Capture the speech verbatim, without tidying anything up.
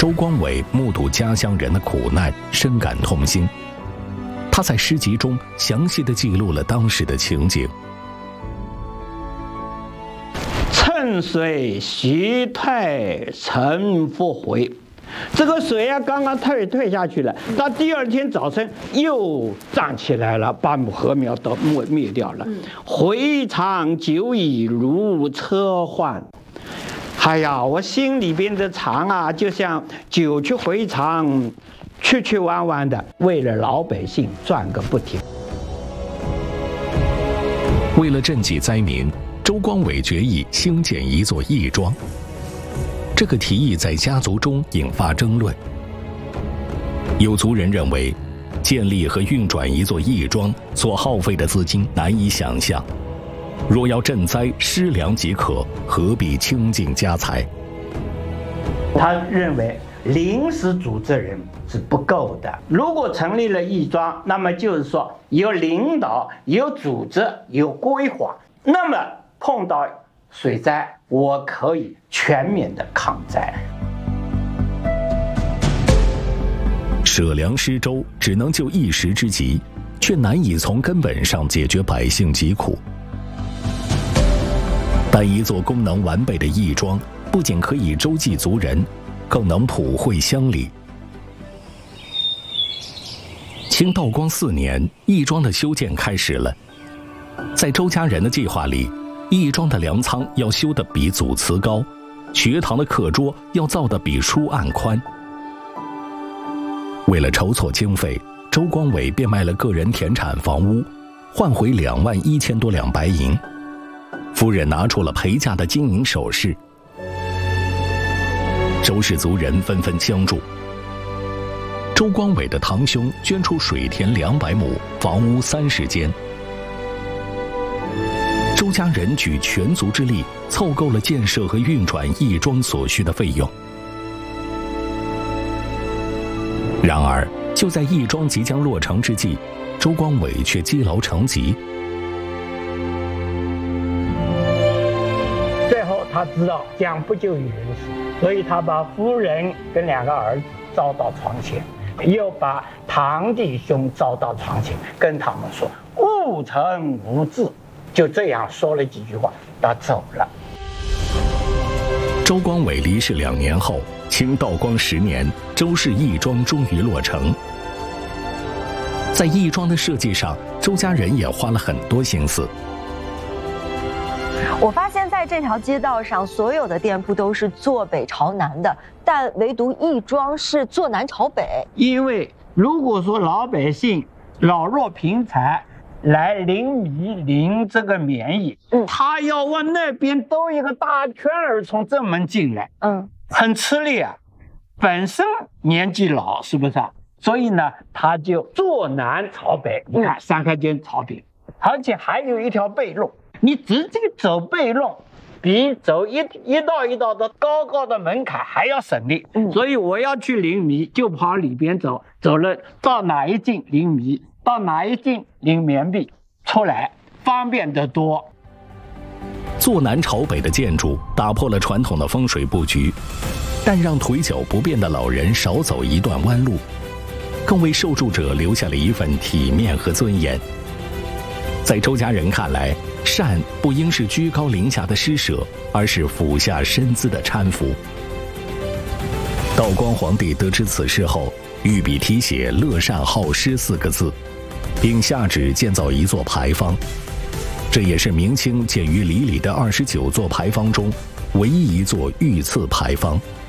周光伟目睹家乡人的苦难，深感痛心。他在诗集中详细地记录了当时的情景。 趁水习退，晨复回。这个水啊，刚刚退退下去了，到第二天早晨又涨起来了，把禾苗都灭灭掉了。回肠久已如车换。哎呀，我心里边的肠啊，就像久去回肠，曲曲弯弯的，为了老百姓转个不停。 为了赈济灾民，周光伟决议兴建一座义庄。这个提议在家族中引发争论。有族人认为，建立和运转一座义庄所耗费的资金难以想象，若要赈灾，施粮即可，何必倾尽家财？ 他认为临时组织人是不够的，如果成立了义庄，那么就是说有领导、有组织、有规划，那么碰到水灾，我可以全面的抗灾。 舍粮施粥只能救一时之急，却难以从根本上解决百姓疾苦。但一座功能完备的义庄，不仅可以周济族人，更能普惠乡里。清道光四年，义庄的修建开始了。在周家人的计划里，义庄的粮仓要修得比祖祠高，学堂的课桌要造得比书案宽。为了筹措经费，周光伟变卖了个人田产房屋，换回两万一千多两白银。夫人拿出了陪嫁的金银首饰。周氏族人纷纷相助。周光伟的堂兄捐出水田两百亩，房屋三十间。周家人举全族之力，凑够了建设和运转义庄所需的费用。然而，就在义庄即将落成之际，周光伟却积劳成疾。 最后，他知道将不救于人死，所以他把夫人跟两个儿子招到床前，又把堂弟兄招到床前，跟他们说：“勿成无志。”就这样说了几句话，他走了。 周光伟离世两年后，清道光十年，周氏义庄终于落成。在义庄的设计上，周家人也花了很多心思。 我发现在这条街道上，所有的店铺都是坐北朝南的，但唯独义庄是坐南朝北。 因为如果说老百姓老弱贫残来临米临这个棉衣，嗯，他要往那边兜一个大圈儿从正门进来，嗯，很吃力啊。本身年纪老，是不是啊？所以呢，他就坐南朝北。你看三开间朝北，而且还有一条背路，你直接走背路，比走一一道一道的高高的门槛还要省力。嗯，所以我要去临米，就跑里边走，走了到哪一进临米。到哪一进领棉币，出来方便得多。 坐南朝北的建筑打破了传统的风水布局，但让腿脚不便的老人少走一段弯路，更为受助者留下了一份体面和尊严。在周家人看来，善不应是居高临下的施舍，而是俯下身姿的搀扶。道光皇帝得知此事后，御笔题写“乐善好施”四个字，并下旨建造一座牌坊。这也是明清建于里里的二十九座牌坊中唯一一座御赐牌坊。